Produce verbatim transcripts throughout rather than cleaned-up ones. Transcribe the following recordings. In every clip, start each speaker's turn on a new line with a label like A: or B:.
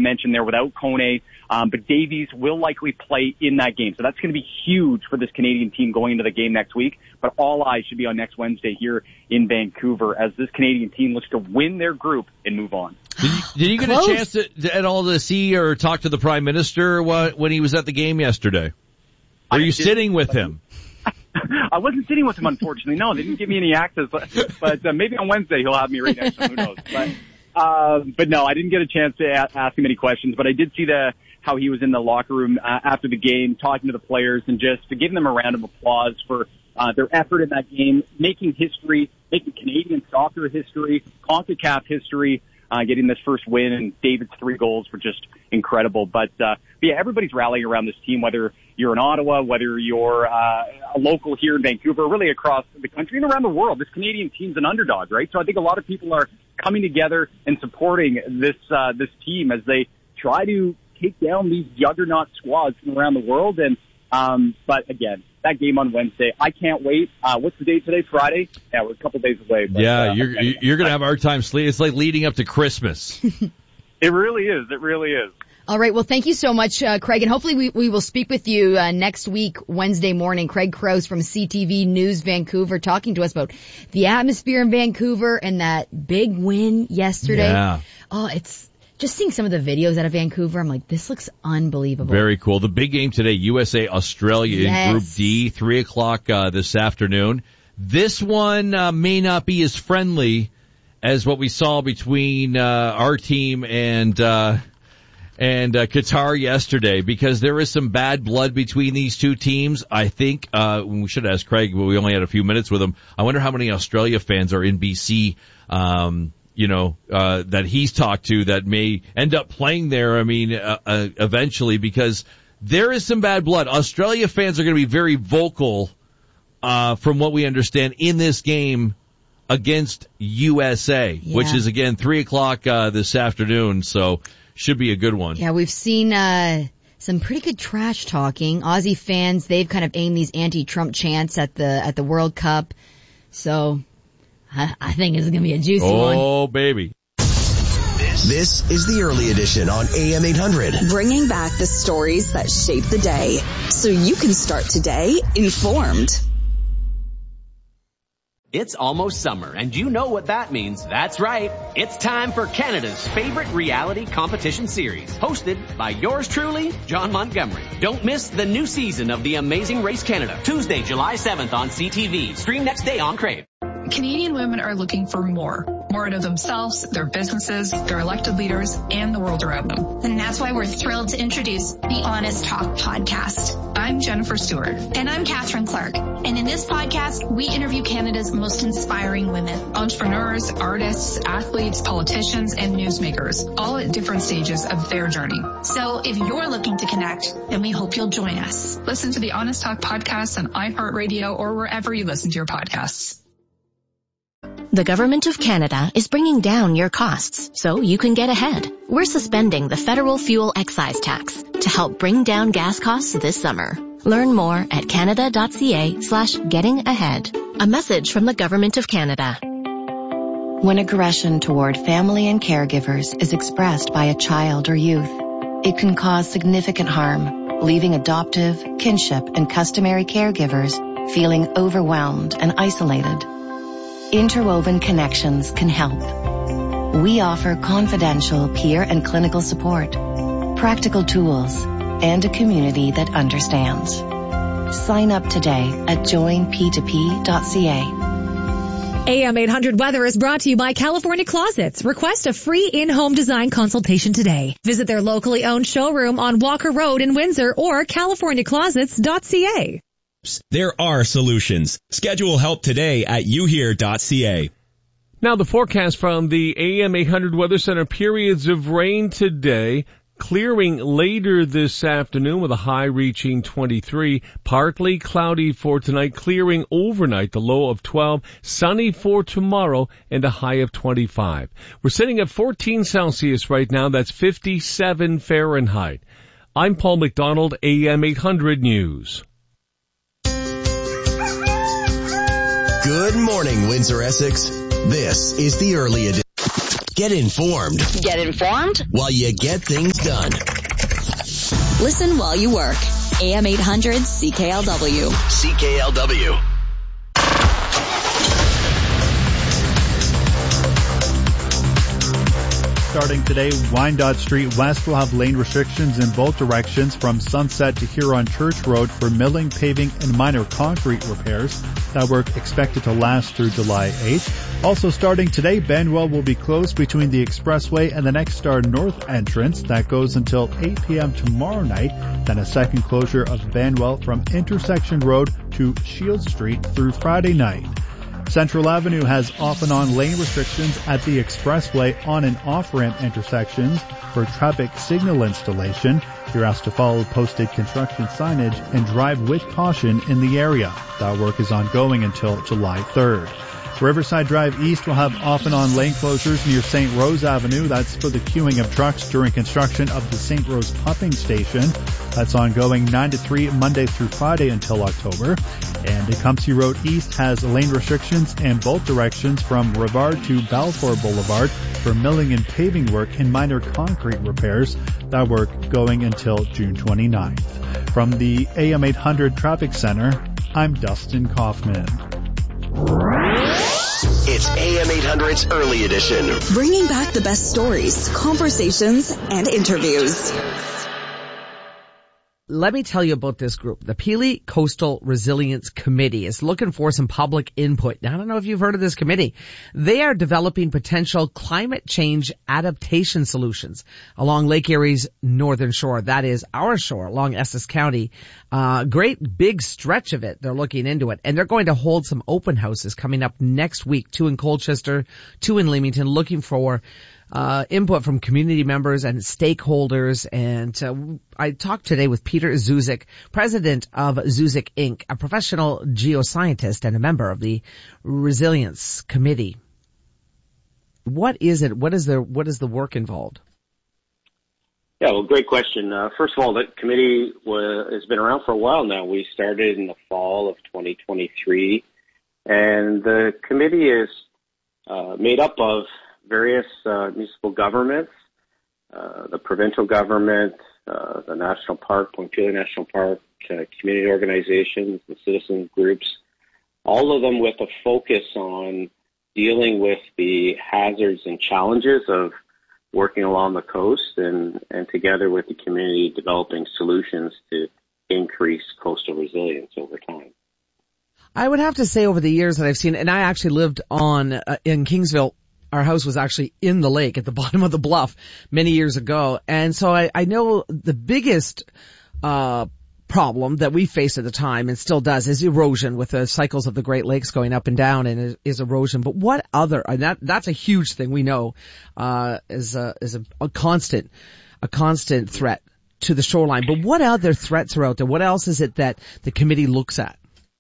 A: mentioned there without Kone. Um, but Davies will likely play in that game. So that's going to be huge for this Canadian team going into the game next week. But all eyes should be on next Wednesday here in Vancouver as this Canadian team looks to win their group and move on.
B: Did you, did you get
C: Close.
B: a chance to, at all to see or talk to the Prime Minister when he was at the game yesterday? Were you sitting with him?
A: I wasn't sitting with him, unfortunately. No, they didn't give me any access. But, but uh, maybe on Wednesday he'll have me right next to him. Who knows? But, uh, but no, I didn't get a chance to a- ask him any questions. But I did see the how he was in the locker room uh, after the game, talking to the players, and just to give them a round of applause for uh, their effort in that game, making history, making Canadian soccer history, CONCACAF history. Uh, getting this first win, and David's three goals were just incredible. But, uh, but yeah, everybody's rallying around this team, whether you're in Ottawa, whether you're uh, a local here in Vancouver, really across the country and around the world. This Canadian team's an underdog, right? So I think a lot of people are coming together and supporting this uh, this team as they try to take down these juggernaut squads from around the world. And um, but again, that game on Wednesday, I can't wait. Uh, what's the date today? Friday? Yeah, we're a couple days away. But,
B: yeah,
A: uh,
B: you're you're gonna have a hard time sleep. It's like leading up to Christmas.
A: It really is. It really is.
C: All right. Well, thank you so much, uh, Craig. And hopefully we, we will speak with you uh, next week, Wednesday morning. Craig Krause from C T V News Vancouver talking to us about the atmosphere in Vancouver and that big win yesterday.
B: Yeah.
C: Oh, it's just seeing some of the videos out of Vancouver. I'm like, this looks unbelievable.
B: Very cool. The big game today, U S A Australia
C: Yes.
B: in Group D, three o'clock uh, this afternoon. This one uh, may not be as friendly as what we saw between uh, our team and uh and uh, Qatar yesterday, because there is some bad blood between these two teams. I think uh we should ask Craig, but we only had a few minutes with him. I wonder how many Australia fans are in B C, um, you know, uh that he's talked to that may end up playing there, I mean, uh, uh, eventually, because there is some bad blood. Australia fans are going to be very vocal, uh from what we understand, in this game against U S A,
C: Yeah.
B: which is, again, three o'clock uh this afternoon, so should be a good one.
C: Yeah, we've seen uh some pretty good trash talking. Aussie fans, they've kind of aimed these anti-Trump chants at the at the World Cup. So I, I think it's going to be a juicy
B: oh,
C: one.
B: Oh, baby.
D: This is the early edition on A M eight hundred.
E: Bringing back the stories that shape the day so you can start today informed.
F: It's almost summer, and you know what that means. That's right. It's time for Canada's favorite reality competition series, hosted by yours truly, John Montgomery. Don't miss the new season of The Amazing Race Canada, Tuesday, July seventh on C T V. Stream next day on Crave.
G: Canadian women are looking for more. More out of themselves, their businesses, their elected leaders, and the world around them.
H: And that's why we're thrilled to introduce the Honest Talk podcast.
G: I'm Jennifer Stewart.
H: And I'm Catherine Clark. And in this podcast, we interview Canada's most inspiring women.
G: Entrepreneurs, artists, athletes, politicians, and newsmakers, all at different stages of their journey.
H: So if you're looking to connect, then we hope you'll join us.
G: Listen to the Honest Talk podcast on iHeartRadio or wherever you listen to your podcasts.
I: The Government of Canada is bringing down your costs so you can get ahead. We're suspending the federal fuel excise tax to help bring down gas costs this summer. Learn more at canada.ca slash getting ahead. A message from the Government of Canada.
J: When aggression toward family and caregivers is expressed by a child or youth, it can cause significant harm, leaving adoptive, kinship, and customary caregivers feeling overwhelmed and isolated. Interwoven Connections can help. We offer confidential peer and clinical support, practical tools, and a community that understands. Sign up today at join p two p dot c a.
K: A M eight hundred Weather is brought to you by California Closets. Request a free in-home design consultation today. Visit their locally owned showroom on Walker Road in Windsor or california closets dot c a.
L: There are solutions. Schedule help today at you here dot c a.
M: Now the forecast from the A M eight hundred Weather Center. Periods of rain today, clearing later this afternoon with a high reaching twenty-three. Partly cloudy for tonight, clearing overnight, the low of twelve. Sunny for tomorrow and a high of twenty-five. We're sitting at fourteen Celsius right now. That's fifty-seven Fahrenheit. I'm Paul McDonald, A M eight hundred News.
D: Good morning, Windsor, Essex. This is the early edition. Get informed
E: Get informed
D: while you get things done.
E: Listen while you work. A M eight hundred C K L W.
D: C K L W.
N: Starting today, Wyandotte Street West will have lane restrictions in both directions from Sunset to Huron Church Road for milling, paving, and minor concrete repairs. That work expected to last through July eighth. Also starting today, Benwell will be closed between the Expressway and the Next Star North entrance. That goes until eight p.m. tomorrow night. Then a second closure of Benwell from Intersection Road to Shield Street through Friday night. Central Avenue has off and on lane restrictions at the Expressway on and off-ramp intersections for traffic signal installation. You're asked to follow posted construction signage and drive with caution in the area. That work is ongoing until July third. Riverside Drive East will have off and on lane closures near Saint Rose Avenue. That's for the queuing of trucks during construction of the Saint Rose pumping station. That's ongoing nine to three Monday through Friday until October. And Tecumseh Road East has lane restrictions in both directions from Rivard to Balfour Boulevard for milling and paving work and minor concrete repairs. That work going until June twenty-ninth. From the A M eight hundred Traffic Center, I'm Dustin Kaufman.
D: It's A M eight hundred's Early Edition.
E: Bringing back the best stories, conversations, and interviews.
O: Let me tell you about this group. The Pele Coastal Resilience Committee is looking for some public input. Now, I don't know if you've heard of this committee. They are developing potential climate change adaptation solutions along Lake Erie's northern shore. That is our shore along Essex County. Uh, great big stretch of it. They're looking into it. And they're going to hold some open houses coming up next week. Two in Colchester, two in Leamington, looking for Uh, input from community members and stakeholders. And uh, I talked today with Peter Zuzik, president of Zuzik Incorporated, a professional geoscientist and a member of the Resilience Committee. What is it? What is the what is the work involved?
P: Yeah, well, great question. Uh, first of all, the committee was, has been around for a while now. We started in the fall of twenty twenty-three, and the committee is uh, made up of various uh, municipal governments, uh, the provincial government, uh, the national park, Point Pelee National Park, uh, community organizations, and citizen groups, all of them with a focus on dealing with the hazards and challenges of working along the coast and, and together with the community developing solutions to increase coastal resilience over time.
O: I would have to say over the years that I've seen, and I actually lived on uh, in Kingsville. Our house was actually in the lake at the bottom of the bluff many years ago. And so I, I know the biggest uh problem that we faced at the time and still does is erosion with the cycles of the Great Lakes going up and down, and is, is erosion. But what other, and that, that's a huge thing we know, uh, is a, is a, a constant, a constant threat to the shoreline. But what other threats are out there? What else is it that the committee looks at?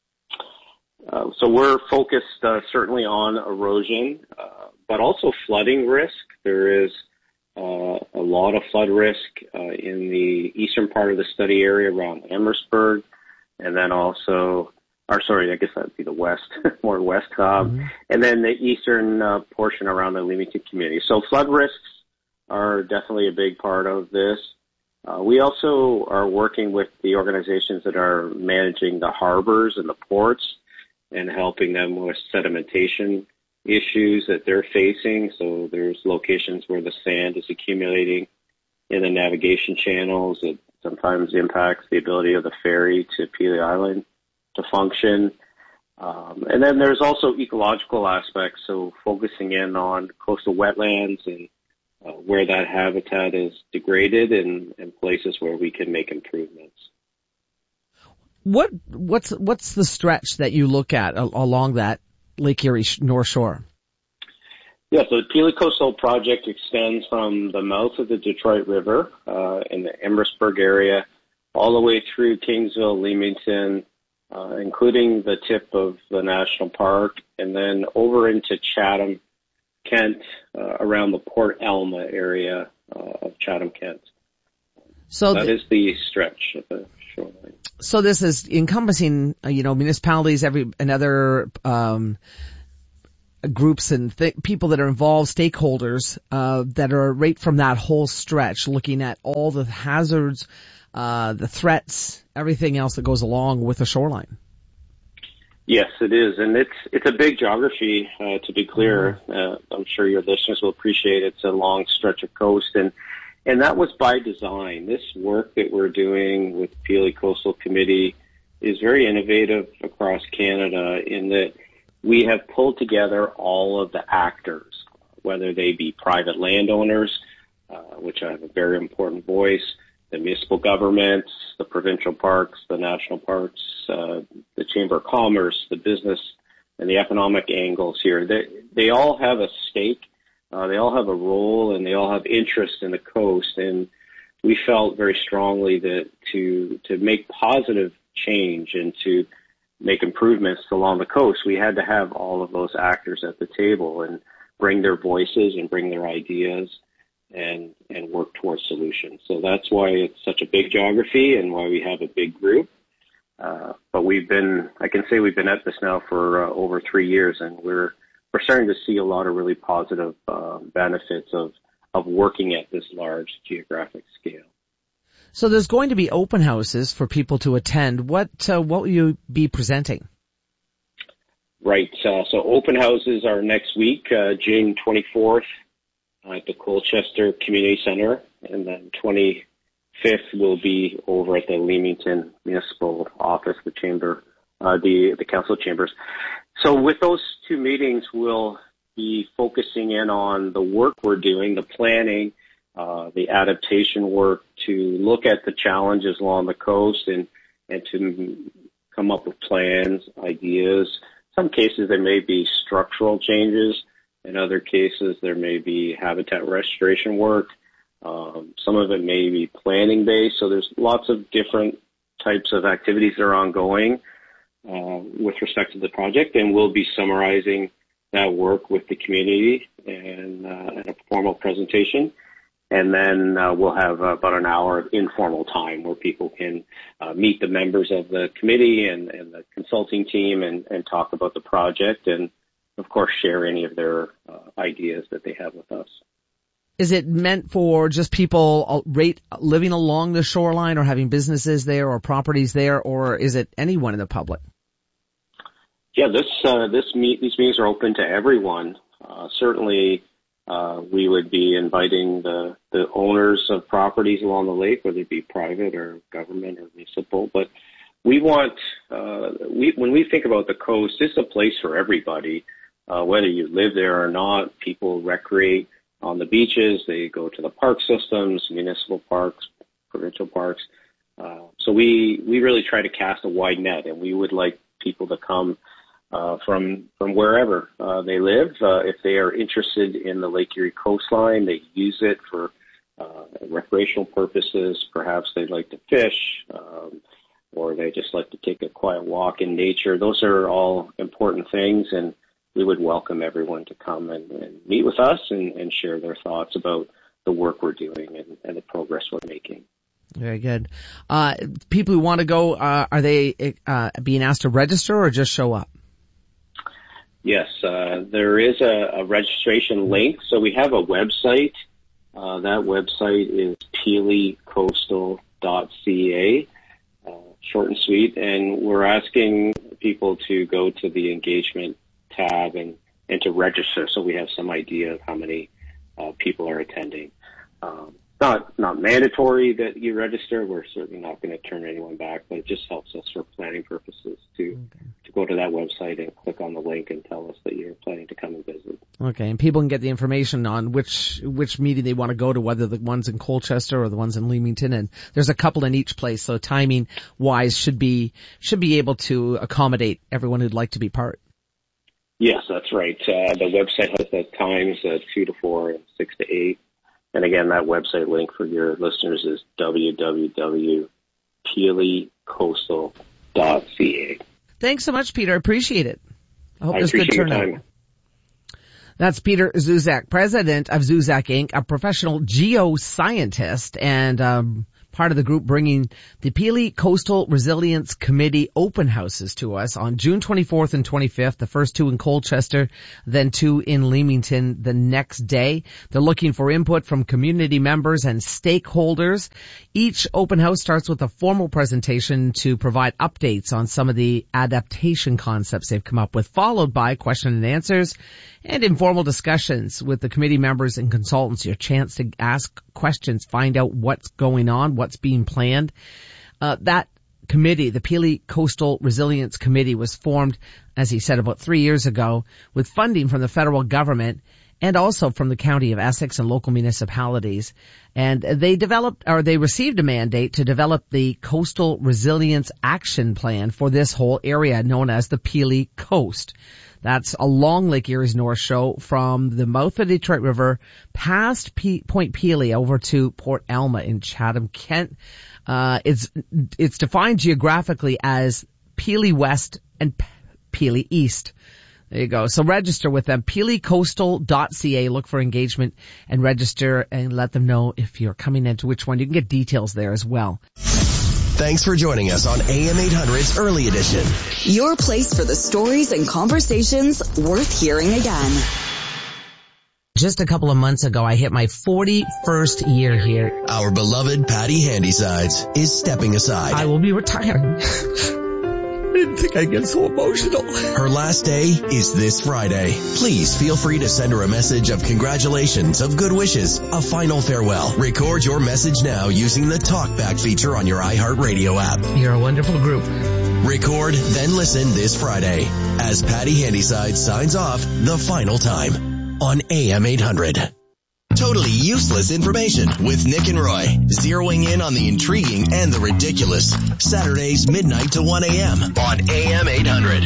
P: Uh, so we're focused uh, certainly on erosion, uh, but also flooding risk. There is uh, a lot of flood risk uh, in the eastern part of the study area around Amherstburg, and then also, or sorry, I guess that would be the west, more west Cobb, mm-hmm. and then the eastern uh, portion around the Leamington community. So flood risks are definitely a big part of this. Uh, we also are working with the organizations that are managing the harbors and the ports and helping them with sedimentation issues that they're facing. So there's locations where the sand is accumulating in the navigation channels. It sometimes impacts the ability of the ferry to Pelee Island to function. Um, and then there's also ecological aspects, so focusing in on coastal wetlands and uh, where that habitat is degraded and, and places where we can make improvements.
O: What what's what's the stretch that you look at along that Lake Erie North Shore?
P: Yeah, so the Pele Coastal Project extends from the mouth of the Detroit River uh, in the Amherstburg area all the way through Kingsville, Leamington, uh, including the tip of the national park, and then over into Chatham, Kent, uh, around the Port Alma area uh, of Chatham, Kent.
O: So
P: that
O: th-
P: is the stretch of the shoreline.
O: So this is encompassing, uh, you know, municipalities, every another um, groups and th- people that are involved, stakeholders, uh, that are right from that whole stretch, looking at all the hazards, uh, the threats, everything else that goes along with the shoreline.
P: Yes, it is. And it's, it's a big geography, uh, to be clear. Uh, I'm sure your listeners will appreciate it. It's a long stretch of coast, and, and that was by design. This work that we're doing with Pele Coastal Committee is very innovative across Canada in that we have pulled together all of the actors, whether they be private landowners, uh, which have a very important voice, the municipal governments, the provincial parks, the national parks, uh, the Chamber of Commerce, the business and the economic angles here. They, they all have a stake, uh, they all have a role, and they all have interest in the coast. And we felt very strongly that to, to make positive change and to make improvements along the coast, we had to have all of those actors at the table and bring their voices and bring their ideas and and work towards solutions. So that's why it's such a big geography and why we have a big group. Uh, but we've been, I can say we've been at this now for uh, over three years, and we're we're starting to see a lot of really positive uh, benefits of of working at this large geographic scale.
O: So there's going to be open houses for people to attend. What uh, what will you be presenting?
P: Right. Uh, so open houses are next week, uh, June twenty-fourth. At the Colchester Community Center, and then twenty-fifth will be over at the Leamington Municipal Office, the chamber, uh, the, the council chambers. So with those two meetings, we'll be focusing in on the work we're doing, the planning, uh, the adaptation work to look at the challenges along the coast and, and to come up with plans, ideas. In some cases, there may be structural changes. In other cases, there may be habitat restoration work. Um, some of it may be planning based. So there's lots of different types of activities that are ongoing uh, with respect to the project, and we'll be summarizing that work with the community and uh, in a formal presentation. And then uh, we'll have about an hour of informal time where people can uh, meet the members of the committee and, and the consulting team and, and talk about the project and, of course, share any of their uh, ideas that they have with us.
O: Is it meant for just people right living along the shoreline or having businesses there or properties there, or is it anyone in the public?
P: Yeah, this uh, this meet these meetings are open to everyone. Uh, certainly, uh, we would be inviting the the owners of properties along the lake, whether it be private or government or municipal. But we want uh, we when we think about the coast, it's a place for everybody. Uh, whether you live there or not, people recreate on the beaches. They go to the park systems, municipal parks, provincial parks. Uh, so we, we really try to cast a wide net, and we would like people to come uh, from from wherever uh, they live. Uh, if they are interested in the Lake Erie coastline, they use it for uh, recreational purposes. Perhaps they'd like to fish, um, or they just like to take a quiet walk in nature. Those are all important things, and we would welcome everyone to come and, and meet with us and, and share their thoughts about the work we're doing and, and the progress we're making.
O: Very good. Uh, people who want to go, uh, are they uh, being asked to register or just show up?
P: Yes, uh, there is a, a registration link. So we have a website. Uh, that website is pele coastal dot c a, uh, short and sweet. And we're asking people to go to the engagement tab and, and to register, so we have some idea of how many uh, people are attending. Um, not not mandatory that you register. We're certainly not going to turn anyone back, but it just helps us for planning purposes to okay. to go to that website and click on the link and tell us that you're planning to come and visit.
O: Okay, and people can get the information on which which meeting they want to go to, whether the ones in Colchester or the ones in Leamington, and there's a couple in each place, so timing wise should be should be able to accommodate everyone who'd like to be part.
P: Yes, that's right. Uh, the website has the times uh, two to four and six to eight. And again, that website link for your listeners is w w w dot pele coastal dot c a.
O: Thanks so much, Peter. I appreciate it. I hope
P: I
O: there's good
P: appreciate your
O: turnout.
P: time.
O: That's Peter Zuzak, president of Zuzak Incorporated, a professional geoscientist and um, part of the group bringing the Pele Coastal Resilience Committee open houses to us on June twenty-fourth and twenty-fifth, the first two in Colchester, then two in Leamington the next day. They're looking for input from community members and stakeholders. Each open house starts with a formal presentation to provide updates on some of the adaptation concepts they've come up with, followed by question and answers and informal discussions with the committee members and consultants. Your chance to ask questions, find out what's going on, what's being planned. Uh, that committee, the Pele Coastal Resilience Committee, was formed, as he said, about three years ago with funding from the federal government and also from the County of Essex and local municipalities. And they developed, or they received a mandate to develop the Coastal Resilience Action Plan for this whole area known as the Pele Coast. That's along Lake Erie's North Shore from the mouth of the Detroit River past P- Point Pelee over to Port Alma in Chatham, Kent. Uh, it's, it's defined geographically as Pelee West and P- Pelee East. There you go. So register with them, pele coastal dot c a. Look for engagement and register and let them know if you're coming into which one. You can get details there as well.
D: Thanks for joining us on A M eight hundred's Early Edition.
E: Your place for the stories and conversations worth hearing again.
O: Just a couple of months ago, I hit my forty-first year here.
D: Our beloved Patty Handysides is stepping aside.
O: I will be retiring. I didn't think I'd get so emotional.
D: Her last day is this Friday. Please feel free to send her a message of congratulations, of good wishes, a final farewell. Record your message now using the TalkBack feature on your iHeartRadio app.
O: You're a wonderful group.
D: Record, then listen this Friday as Patty Handyside signs off the final time on A M eight hundred. Totally useless information with Nick and Roy, zeroing in on the intriguing and the ridiculous. Saturdays midnight to one a.m. on A M eight hundred.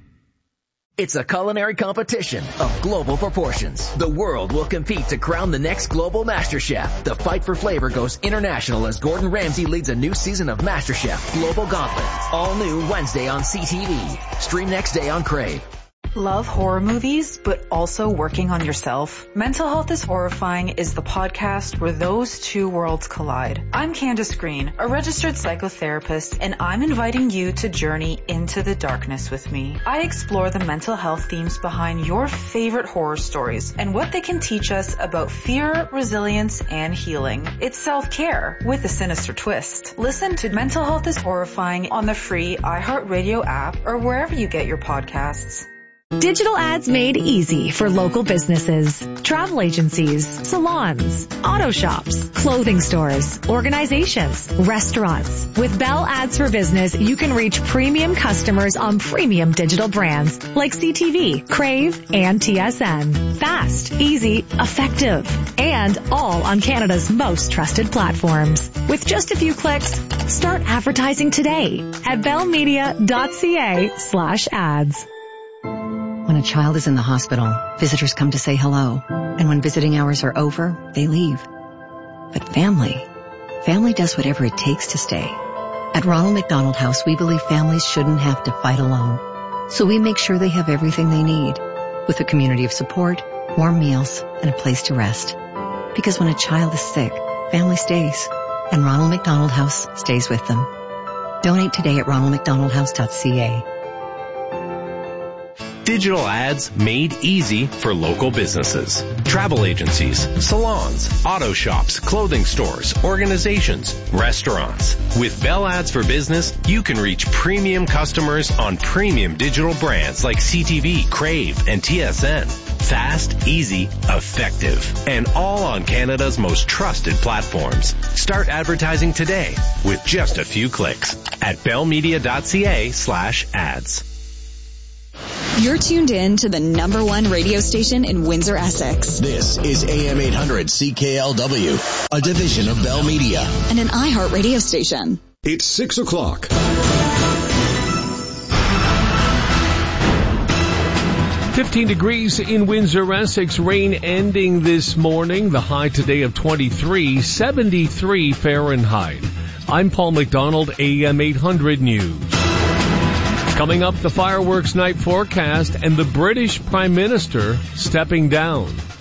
Q: It's a culinary competition of global proportions. The world will compete to crown the next global master chef. The fight for flavor goes international as Gordon Ramsay leads a new season of MasterChef Global Gauntlet. All new Wednesday on C T V. Stream next day on Crave.
R: Love horror movies, but also working on yourself? Mental Health is Horrifying is the podcast where those two worlds collide. I'm Candace Green, a registered psychotherapist, and I'm inviting you to journey into the darkness with me. I explore the mental health themes behind your favorite horror stories and what they can teach us about fear, resilience, and healing. It's self-care with a sinister twist. Listen to Mental Health is Horrifying on the free iHeartRadio app or wherever you get your podcasts.
K: Digital ads made easy for local businesses, travel agencies, salons, auto shops, clothing stores, organizations, restaurants. With Bell Ads for Business, you can reach premium customers on premium digital brands like C T V, Crave, and T S N. Fast, easy, effective, and all on Canada's most trusted platforms. With just a few clicks, start advertising today at bellmedia.ca slash ads.
S: When a child is in the hospital, visitors come to say hello. And when visiting hours are over, they leave. But family, family does whatever it takes to stay. At Ronald McDonald House, we believe families shouldn't have to fight alone. So we make sure they have everything they need, with a community of support, warm meals, and a place to rest. Because when a child is sick, family stays. And Ronald McDonald House stays with them. Donate today at ronald mcdonald house dot c a.
T: Digital ads made easy for local businesses. Travel agencies, salons, auto shops, clothing stores, organizations, restaurants. With Bell Ads for Business, you can reach premium customers on premium digital brands like C T V, Crave, and T S N. Fast, easy, effective, and all on Canada's most trusted platforms. Start advertising today with just a few clicks at bellmedia.ca slash ads.
E: You're tuned in to the number one radio station in Windsor, Essex.
D: This is A M eight hundred C K L W, a division of Bell Media.
E: And an iHeart radio station.
U: It's six o'clock.
M: fifteen degrees in Windsor, Essex. Rain ending this morning. The high today of twenty-three, seventy-three Fahrenheit. I'm Paul McDonald, A M eight hundred News. Coming up, the fireworks night forecast and the British Prime Minister stepping down.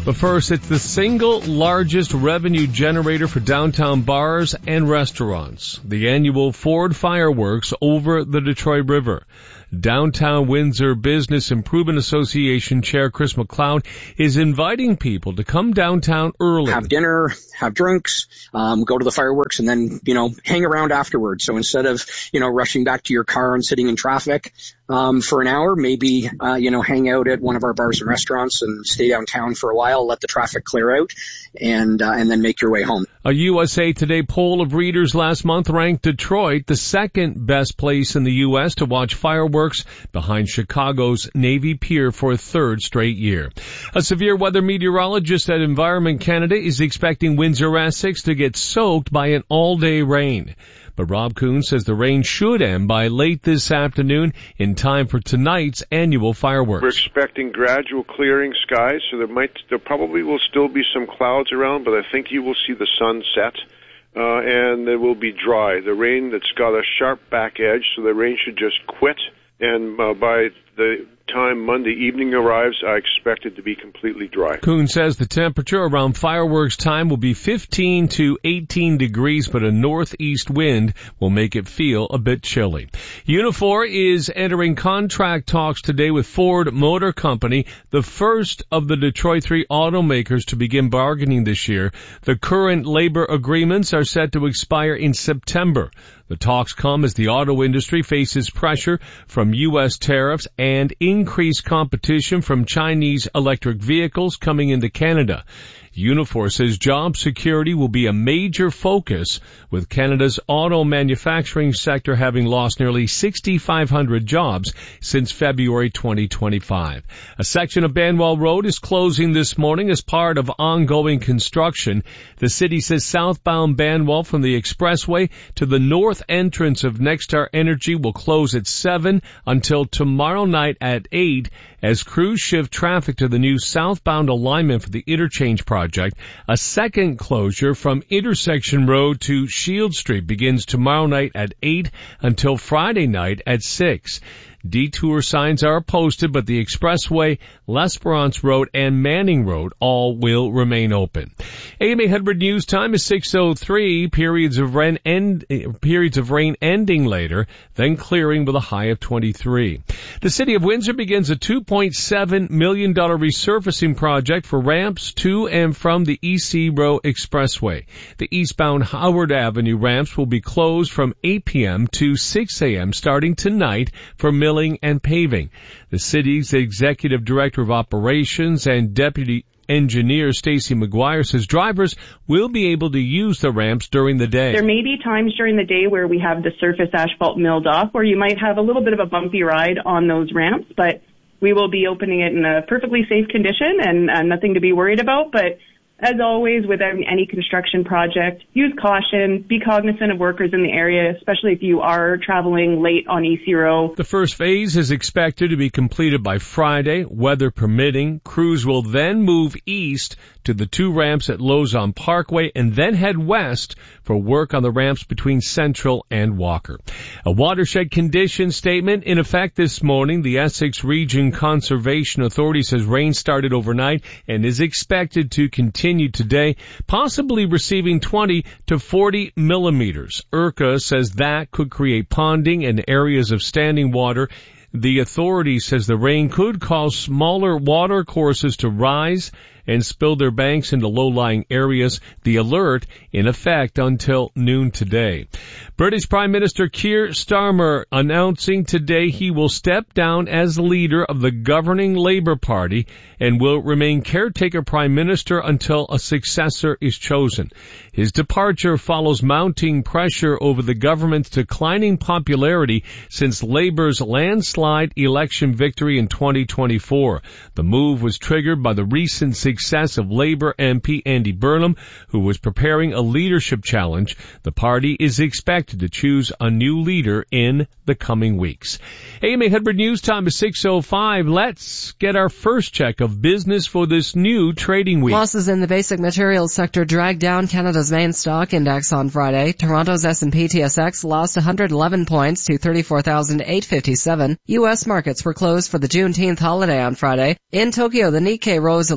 M: But first, it's the single largest revenue generator for downtown bars and restaurants, the annual Ford Fireworks over the Detroit River. Downtown Windsor Business Improvement Association Chair Chris McLeod is inviting people to come downtown early.
U: Have dinner, have drinks, um, go to the fireworks, and then, you know, hang around afterwards. So instead of, you know, rushing back to your car and sitting in traffic um, for an hour, maybe, uh, you know, hang out at one of our bars and restaurants and stay downtown for a while, let the traffic clear out, and uh, and then make your way home.
M: A U S A Today poll of readers last month ranked Detroit the second best place in the U S to watch fireworks, behind Chicago's Navy Pier for a third straight year. A severe weather meteorologist at Environment Canada is expecting Windsor-Essex to get soaked by an all-day rain. But Rob Kuhn says the rain should end by late this afternoon in time for tonight's annual fireworks.
V: We're expecting gradual clearing skies, so there might, there probably will still be some clouds around, but I think you will see the sun set, uh, and it will be dry. The rain that's got a sharp back edge, so the rain should just quit, and uh, by the time Monday evening arrives, I expect it to be completely dry.
M: Kuhn says the temperature around fireworks time will be fifteen to eighteen degrees, but a northeast wind will make it feel a bit chilly. Unifor is entering contract talks today with Ford Motor Company, the first of the Detroit three automakers to begin bargaining this year. The current labor agreements are set to expire in September. The talks come as the auto industry faces pressure from U S tariffs and increased competition from Chinese electric vehicles coming into Canada. Unifor says job security will be a major focus, with Canada's auto manufacturing sector having lost nearly six thousand five hundred jobs since February twenty twenty-five. A section of Banwell Road is closing this morning as part of ongoing construction. The city says southbound Banwell from the expressway to the north entrance of Nexstar Energy will close at seven until tomorrow night at eight as crews shift traffic to the new southbound alignment for the interchange project. A second closure from Intersection Road to Shield Street begins tomorrow night at eight until Friday night at six. Detour signs are posted, but the expressway, L'Esperance Road, and Manning Road all will remain open. A M eight hundred news time is six oh three. Periods of rain end, periods of rain ending later, then clearing with a high of twenty-three. The city of Windsor begins a two point seven million dollars resurfacing project for ramps to and from the E C Row Expressway. The eastbound Howard Avenue ramps will be closed from eight p.m. to six a.m. starting tonight for milling and paving. The city's executive director of operations and deputy engineer Stacy McGuire says drivers will be able to use the ramps during the day.
W: There may be times during the day where we have the surface asphalt milled off, where you might have a little bit of a bumpy ride on those ramps, but we will be opening it in a perfectly safe condition and uh, nothing to be worried about. But as always, with any construction project, use caution, be cognizant of workers in the area, especially if you are traveling late on E C Row.
M: The first phase is expected to be completed by Friday, weather permitting. Crews will then move east to the two ramps at Lauson Parkway and then head west for work on the ramps between Central and Walker. A watershed condition statement in effect this morning. The Essex Region Conservation Authority says rain started overnight and is expected to continue today, possibly receiving twenty to forty millimeters. I R C A says that could create ponding and areas of standing water. The authority says the rain could cause smaller water courses to rise and spill their banks into low-lying areas. The alert in effect until noon today. British Prime Minister Keir Starmer announcing today he will step down as leader of the governing Labour Party and will remain caretaker Prime Minister until a successor is chosen. His departure follows mounting pressure over the government's declining popularity since Labour's landslide election victory in twenty twenty-four. The move was triggered by the recent success of Labour M P Andy Burnham, who was preparing a leadership challenge. The party is expected to choose a new leader in the coming weeks. A M eight hundred News time is six oh five. Let's get our first check of business for this new trading week.
X: Losses in the basic materials sector dragged down Canada's main stock index on Friday. Toronto's S and P T S X lost one hundred eleven points to thirty-four thousand eight hundred fifty-seven. U S markets were closed for the Juneteenth holiday on Friday. In Tokyo, the Nikkei rose eleven hundred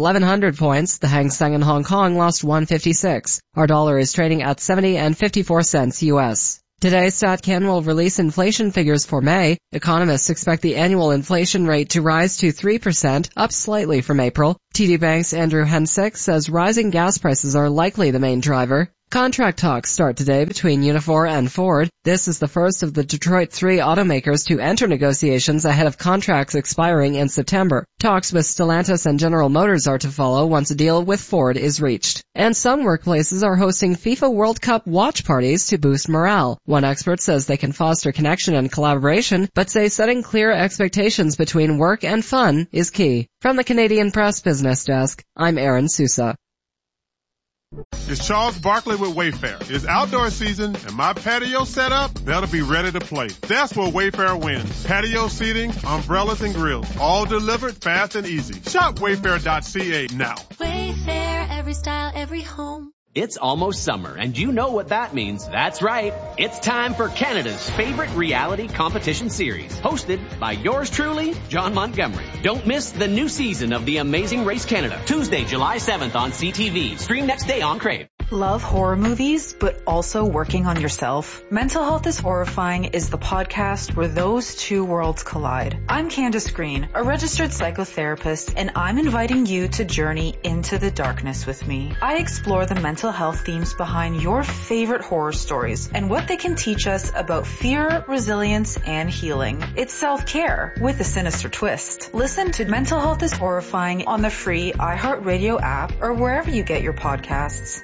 X: hundred points. The Hang Seng in Hong Kong lost one fifty-six. Our dollar is trading at seventy and fifty-four cents U S. Today, StatCan will release inflation figures for May. Economists expect the annual inflation rate to rise to three percent, up slightly from April. T D Bank's Andrew Hensick says rising gas prices are likely the main driver. Contract talks start today between Unifor and Ford. This is the first of the Detroit three automakers to enter negotiations ahead of contracts expiring in September. Talks with Stellantis and General Motors are to follow once a deal with Ford is reached. And some workplaces are hosting FIFA World Cup watch parties to boost morale. One expert says they can foster connection and collaboration, but say setting clear expectations between work and fun is key. From the Canadian Press Business Desk, I'm Erin Sousa.
A: It's Charles Barkley with Wayfair. It's outdoor season, and my patio set up, that'll be ready to play. That's where Wayfair wins. Patio seating, umbrellas, and grills. All delivered fast and easy. Shop wayfair dot c a now.
B: Wayfair, every style, every home.
C: It's almost summer, and you know what that means. That's right. It's time for Canada's favorite reality competition series, hosted by yours truly, John Montgomery. Don't miss the new season of The Amazing Race Canada, Tuesday, July seventh on C T V. Stream next day on Crave.
R: Love horror movies, but also working on yourself? Mental Health is Horrifying is the podcast where those two worlds collide. I'm Candace Green, a registered psychotherapist, and I'm inviting you to journey into the darkness with me. I explore the mental health themes behind your favorite horror stories and what they can teach us about fear, resilience, and healing. It's self-care with a sinister twist. Listen to Mental Health is Horrifying on the free iHeartRadio app or wherever you get your podcasts.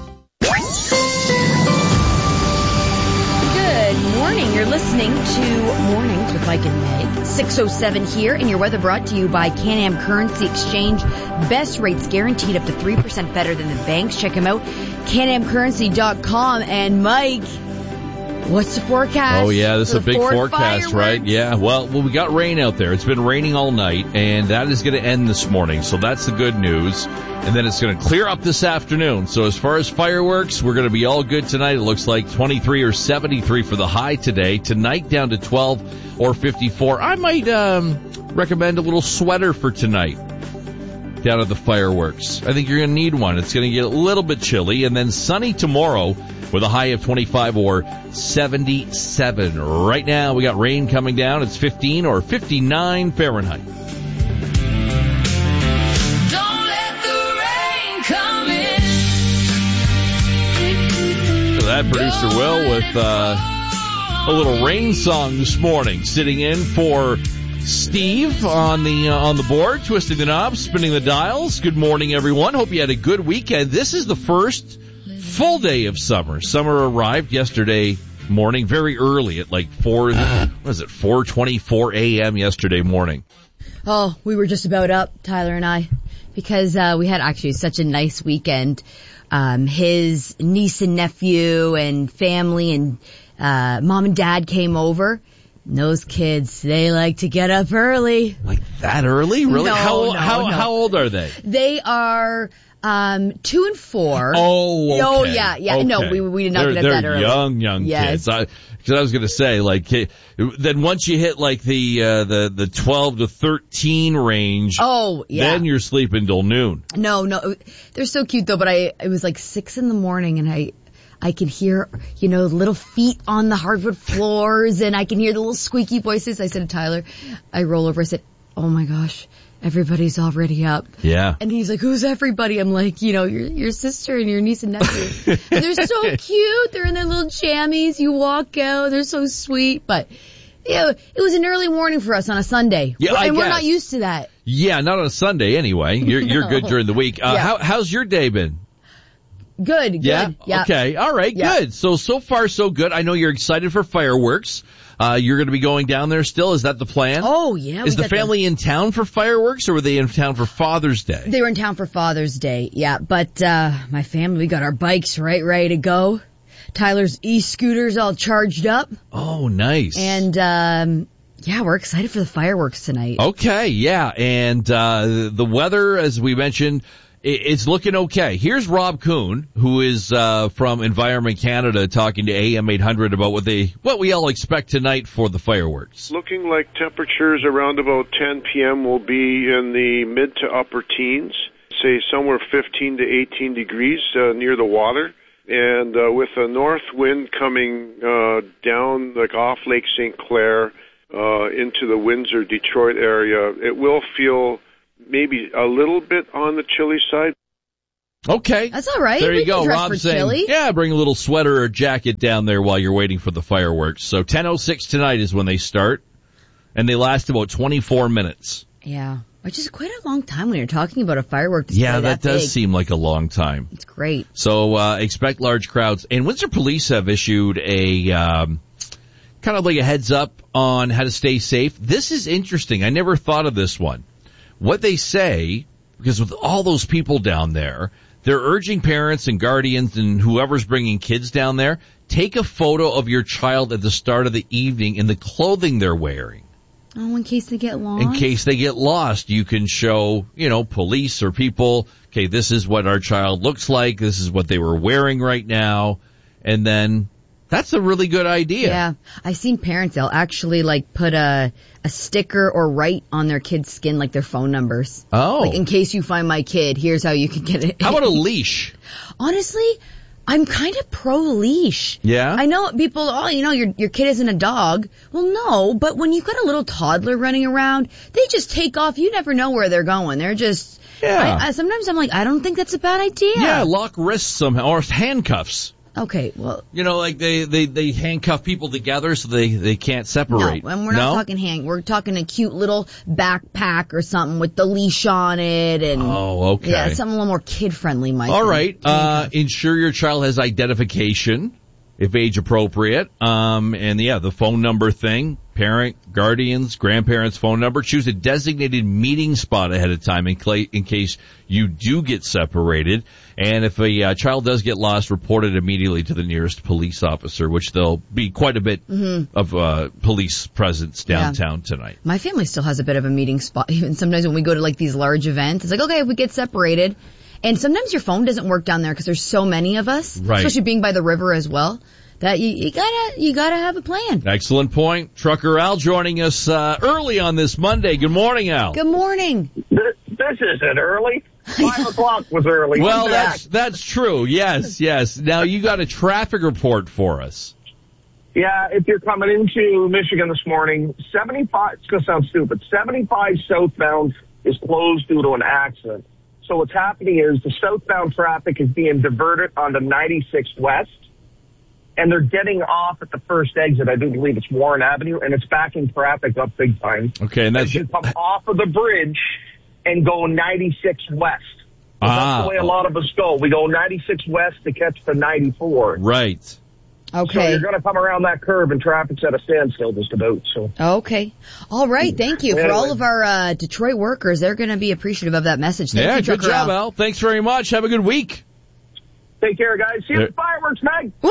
F: Good morning. You're listening to Mornings with Mike and Meg. six oh seven here, and your weather brought to you by Can-Am Currency Exchange. Best rates guaranteed, up to three percent better than the banks. Check them out, can am currency dot com. And Mike, what's the forecast?
Y: Oh, yeah, this is a big forecast,
F: fireworks?
Y: right? Yeah, well, well, we got rain out there. It's been raining all night, and that is going to end this morning, so that's the good news. And then it's going to clear up this afternoon. So as far as fireworks, we're going to be all good tonight. It looks like twenty-three or seventy-three for the high today. Tonight down to twelve or fifty-four. I might um, recommend a little sweater for tonight down at the fireworks. I think you're going to need one. It's going to get a little bit chilly. And then sunny tomorrow with a high of twenty-five or seventy-seven. Right now we got rain coming down. It's fifteen or fifty-nine Fahrenheit. That producer Will with uh, a little rain song this morning, sitting in for Steve on the uh, on the board, twisting the knobs, spinning the dials. Good morning, everyone. Hope you had a good weekend. This is the first full day of summer. Summer arrived yesterday morning, very early at like four. What was it? four twenty-four a.m. yesterday morning.
F: Oh, we were just about up, Tyler and I, because uh, we had actually such a nice weekend. Um, his niece and nephew and family and, uh, mom and dad came over. And those kids, they like to get up early.
Y: Like that early? Really?
F: No,
Y: how,
F: no,
Y: how,
F: no.
Y: how old are they?
F: They are, um, two and four.
Y: Oh, okay.
F: Oh, yeah, yeah.
Y: Okay.
F: No, we, we did not
Y: they're,
F: get up
Y: they're
F: that early.
Y: young, young
F: yes.
Y: kids. I, cause I was gonna say, like, then once you hit like the, uh, the, the twelve to thirteen range.
F: Oh, yeah.
Y: Then you're sleeping till noon.
F: No, no. They're so cute though, but I, it was like six in the morning and I, I could hear, you know, little feet on the hardwood floors and I can hear the little squeaky voices. I said to Tyler, I roll over, I said, oh my gosh, everybody's already up.
Y: Yeah.
F: And he's like, who's everybody? I'm like, you know, your your sister and your niece and nephew. And they're so cute. They're in their little jammies. You walk out. They're so sweet. But, yeah, it was an early morning for us on a Sunday.
Y: Yeah, I
F: and
Y: guess.
F: we're not used to that.
Y: Yeah, not on a Sunday anyway. You're, you're
F: No.
Y: good during the week. Uh,
F: Yeah.
Y: how, how's your day been?
F: Good, good.
Y: Yeah?
F: Yeah.
Y: Okay. All right.
F: Yeah.
Y: Good. So, so far so good. I know you're excited for fireworks. Uh, you're going to be going down there still. Is that the plan?
F: Oh, yeah.
Y: Is
F: we
Y: the
F: got
Y: family in town for fireworks or were they in town for Father's Day?
F: They were in town for Father's Day, yeah. But, uh, my family, we got our bikes right ready to go. Tyler's e-scooter's all charged up.
Y: Oh, nice.
F: And, um, yeah, we're excited for the fireworks tonight.
Y: Okay. Yeah. And, uh, the weather, as we mentioned, it's looking okay. Here's Rob Kuhn, who is uh from Environment Canada, talking to A M eight hundred about what they what we all expect tonight for the fireworks.
V: Looking like temperatures around about ten p.m. will be in the mid to upper teens. say somewhere fifteen to eighteen degrees uh, near the water. And uh, with a north wind coming uh, down like off Lake Saint Clair uh, into the Windsor, Detroit area, it will feel maybe a little bit on the chilly side.
Y: Okay.
F: That's all right.
Y: There
F: we
Y: you go.
F: Can dress
Y: Rob
F: for
Y: saying,
F: chilly.
Y: yeah, bring a little sweater or jacket down there while you're waiting for the fireworks. So ten oh six tonight is when they start, and they last about twenty-four minutes.
F: Yeah. Which is quite a long time when you're talking about a firework display.
Y: Yeah, that,
F: that
Y: does
F: big.
Y: seem like a long time.
F: It's great.
Y: So uh, expect large crowds. And Windsor Police have issued a um, kind of like a heads up on how to stay safe. This is interesting. I never thought of this one. What they say, because with all those people down there, they're urging parents and guardians and whoever's bringing kids down there, take a photo of your child at the start of the evening in the clothing they're wearing.
F: Oh, in case they get lost?
Y: In case they get lost, you can show, you know, police or people, okay, this is what our child looks like, this is what they were wearing right now, and then that's a really good idea.
F: Yeah. I've seen parents, they'll actually, like, put a a sticker or write on their kid's skin, like, their phone numbers.
Y: Oh.
F: Like, in case you find my kid, here's how you can get it.
Y: How about a leash?
F: Honestly, I'm kind of pro-leash.
Y: Yeah?
F: I know people, oh, you know, your your kid isn't a dog. Well, no, but when you've got a little toddler running around, they just take off. You never know where they're going. They're just,
Y: Yeah.
F: I, I, sometimes I'm like, I don't think that's a bad idea.
Y: Yeah, lock wrists somehow, or handcuffs.
F: Okay, well.
Y: You know, like they, they, they handcuff people together so they, they can't separate.
F: No, and we're not
Y: no?
F: talking hang. We're talking a cute little backpack or something with the leash on it. And
Y: Oh, okay.
F: Yeah, something a little more kid-friendly, Mike.
Y: All right. Uh, ensure your child has identification, if age appropriate. Um, and yeah, the phone number thing, parent, guardians, grandparents' phone number. Choose a designated meeting spot ahead of time in, cl- in case you do get separated. And if a uh, child does get lost, report it immediately to the nearest police officer, which there'll be quite a bit
F: Mm-hmm.
Y: of uh, police presence downtown
F: Yeah.
Y: tonight.
F: My family still has a bit of a meeting spot. Even sometimes when we go to like these large events, it's like, okay, if we get separated. And sometimes your phone doesn't work down there because there's so many of us,
Y: Right.
F: especially being by the river as well, that you, you gotta, you gotta have a plan.
Y: Excellent point. Trucker Al joining us uh, early on this Monday. Good morning, Al.
F: Good morning.
G: This, this isn't early. Five o'clock was early.
Y: Well,
G: What's
Y: that's
G: that?
Y: that's true. Yes, yes. Now you got a traffic report for us.
G: Yeah, if you're coming into Michigan this morning, seventy-five, it's going to sound stupid, seventy-five southbound is closed due to an accident. So what's happening is the southbound traffic is being diverted onto ninety-six West, and they're getting off at the first exit. I do believe it's Warren Avenue, and it's backing traffic up big time.
Y: Okay, and that's
G: As you come off of the bridge and go ninety-six West. So
Y: Ah.
G: that's the way a lot of us go. We go ninety-six West to catch the ninety-four.
Y: right.
G: So
F: Okay.
G: you're going to come around that curve and traffic's at a standstill just about. So
F: Okay. All right. Thank you. For
G: Anyway.
F: all of our uh, Detroit workers, they're going to be appreciative of that message. Thank
Y: Yeah,
F: you,
Y: good
F: Trucker
Y: job,
F: Al.
Y: Al. Thanks very much. Have a good week.
G: take care, guys. See you at the fireworks, Meg.
F: Woo!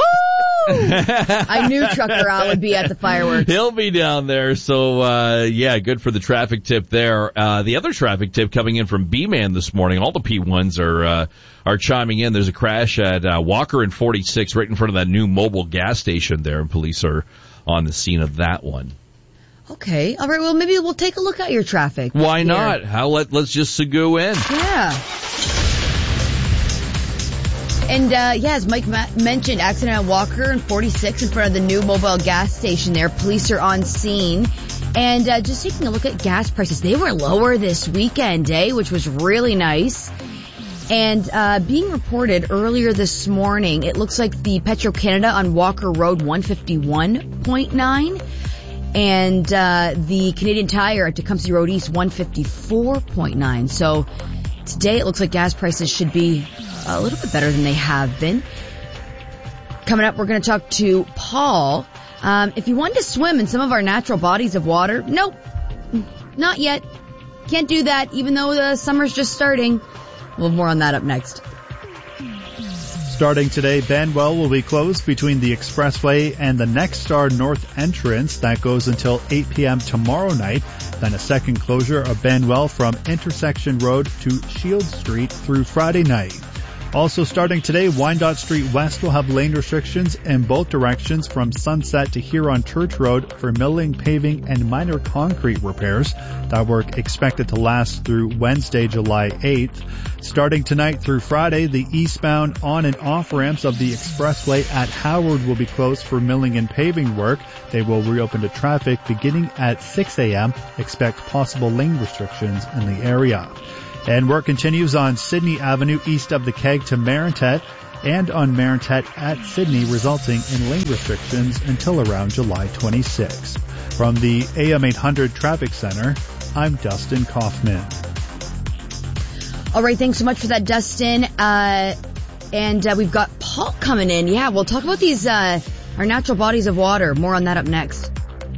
F: I knew Trucker Al would be at the fireworks.
Y: He'll be down there. So, uh, yeah, good for the traffic tip there. Uh, the other traffic tip coming in from B-Man this morning. All the P ones are, uh, are chiming in. There's a crash at, uh, Walker and forty-six right in front of that new mobile gas station there, and police are on the scene of that one.
F: Okay. All right. Well, maybe we'll take a look at your traffic.
Y: Why
F: here.
Y: not? How let, let's just go in.
F: Yeah. And, uh, yeah, as Mike ma- mentioned, accident at Walker and forty-six in front of the new mobile gas station there. Police are on scene. And, uh, just taking a look at gas prices. They were lower this weekend, eh? Which was really nice. And, uh, being reported earlier this morning, it looks like the Petro-Canada on Walker Road one fifty-one point nine. And, uh, the Canadian Tire at Tecumseh Road East one fifty-four point nine. So, today it looks like gas prices should be a little bit better than they have been. Coming up, we're going to talk to Paul. Um, if you wanted to swim in some of our natural bodies of water, nope, not yet. Can't do that, even though the summer's just starting. We'll have more on that up next.
N: Starting today, Benwell will be closed between the Expressway and the Next Star North entrance. That goes until eight p.m. tomorrow night. Then a second closure of Benwell from Intersection Road to Shield Street through Friday night. Also starting today, Wyandotte Street West will have lane restrictions in both directions from Sunset to Huron Church Road for milling, paving, and minor concrete repairs. That work expected to last through Wednesday, July eighth. Starting tonight through Friday, the eastbound on and off ramps of the expressway at Howard will be closed for milling and paving work. They will reopen to traffic beginning at six a.m. Expect possible lane restrictions in the area. And work continues on Sydney Avenue east of the Keg to Marintet and on Marintet at Sydney, resulting in lane restrictions until around July twenty-sixth. From the A M eight hundred Traffic Center, I'm Dustin Kaufman.
F: All right, thanks so much for that, Dustin. Uh, and uh, we've got Paul coming in. Yeah, we'll talk about these, uh, our natural bodies of water. More on that up next.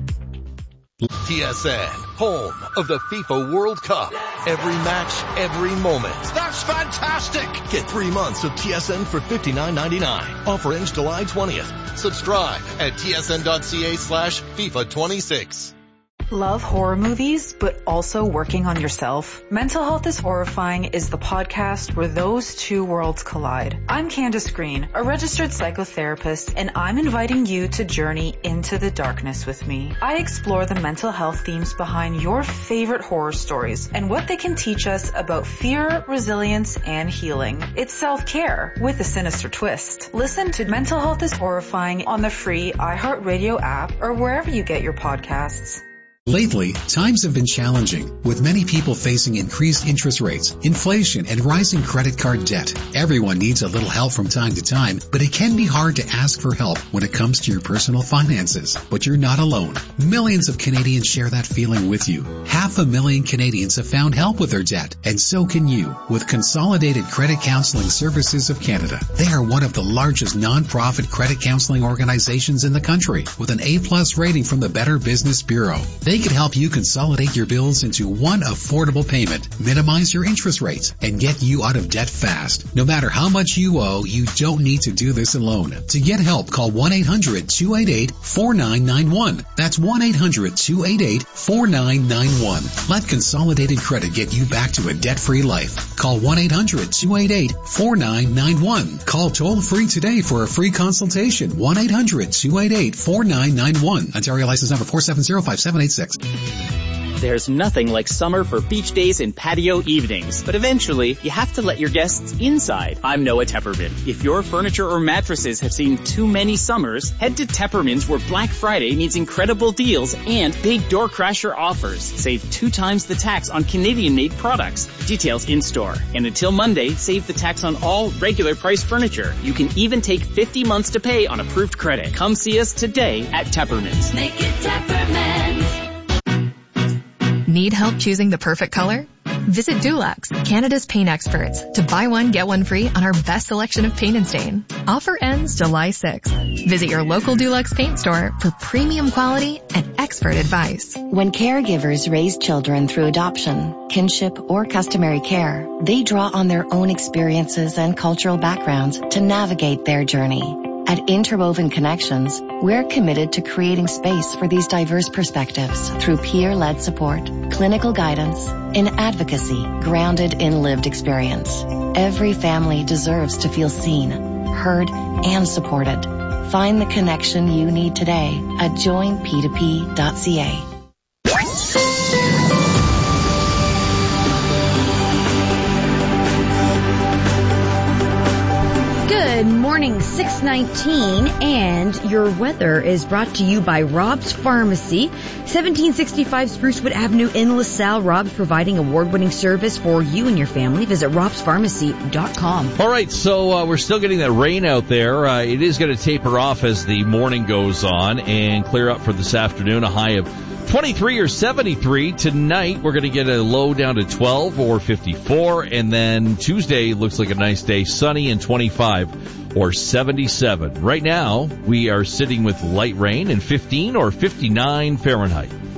H: T S N, home of the FIFA World Cup. Every match, every moment.
I: That's fantastic!
H: Get three months of T S N for fifty-nine ninety-nine. Offer ends July twentieth. Subscribe at tsn.ca slash FIFA 26.
R: Love horror movies, but also working on yourself? Mental Health is Horrifying is the podcast where those two worlds collide. I'm Candace Green, a registered psychotherapist, and I'm inviting you to journey into the darkness with me. I explore the mental health themes behind your favorite horror stories and what they can teach us about fear, resilience, and healing. It's self-care with a sinister twist. Listen to Mental Health is Horrifying on the free iHeartRadio app or wherever you get your podcasts.
J: Lately, times have been challenging, with many people facing increased interest rates, inflation, and rising credit card debt. Everyone needs a little help from time to time, but it can be hard to ask for help when it comes to your personal finances. But you're not alone. Millions of Canadians share that feeling with you. Half a million Canadians have found help with their debt, and so can you, with Consolidated Credit Counseling Services of Canada. They are one of the largest non-profit credit counseling organizations in the country, with an A-plus rating from the Better Business Bureau. They can help you consolidate your bills into one affordable payment, minimize your interest rates, and get you out of debt fast. No matter how much you owe, you don't need to do this alone. To get help, call one eight hundred two eight eight four nine nine one. That's one eight hundred two eight eight four nine nine one. Let Consolidated Credit get you back to a debt-free life. Call one eight hundred two eight eight four nine nine one. Call toll-free today for a free consultation. one eight hundred two eight eight four nine nine one. Ontario license number four seven zero five seven eight six.
L: There's nothing like summer for beach days and patio evenings, but eventually you have to let your guests inside. I'm Noah Tepperman. If your furniture or mattresses have seen too many summers, head to Tepperman's where Black Friday means incredible deals and big door crasher offers. Save two times the tax on Canadian-made products. Details in-store. And until Monday, save the tax on all regular price furniture. You can even take fifty months to pay on approved credit. Come see us today at Tepperman's.
B: Make it Tepperman's.
P: Need help choosing the perfect color? Visit Dulux, Canada's paint experts, to buy one, get one free on our best selection of paint and stain. Offer ends July sixth. Visit your local Dulux paint store for premium quality and expert advice.
S: When caregivers raise children through adoption, kinship, or customary care, they draw on their own experiences and cultural backgrounds to navigate their journey. At Interwoven Connections, we're committed to creating space for these diverse perspectives through peer-led support, clinical guidance, and advocacy grounded in lived experience. Every family deserves to feel seen, heard, and supported. Find the connection you need today at join p two p dot c a.
F: Good morning, six nineteen, and your weather is brought to you by Rob's Pharmacy, seventeen sixty-five Sprucewood Avenue in LaSalle. Rob's providing award-winning service for you and your family. Visit robs pharmacy dot com.
Y: All right, so uh, we're still getting that rain out there. Uh, it is going to taper off as the morning goes on and clear up for this afternoon, a high of twenty-three or seventy-three. Tonight, we're going to get a low down to twelve or fifty-four, and then Tuesday looks like a nice day, sunny and twenty-five or seventy-seven. Right now, we are sitting with light rain and fifteen or fifty-nine Fahrenheit.